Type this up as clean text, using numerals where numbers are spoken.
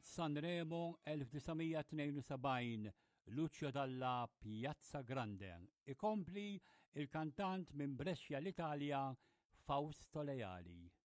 Sanremo 1972, Lucio Dalla Piazza Grande. Ikompli il-kantant minn Brescia l-Italja Fausto Leali.